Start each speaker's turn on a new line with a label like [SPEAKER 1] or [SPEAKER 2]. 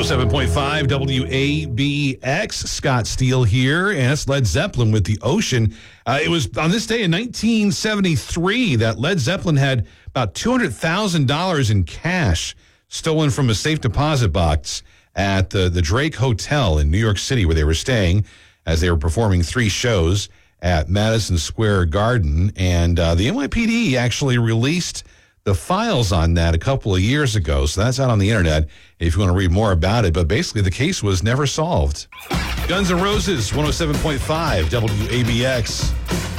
[SPEAKER 1] 107.5 WABX. Scott Steele here, and it's Led Zeppelin with The Ocean. It was on this day in 1973 that Led Zeppelin had about $200,000 in cash stolen from a safe deposit box at the Drake Hotel in New York City, where they were staying as they were performing 3 shows at Madison Square Garden. And the NYPD actually released the files on that a couple of years ago, so that's out on the internet if you want to read more about it. But basically, the case was never solved. Guns N' Roses, 107.5 WABX.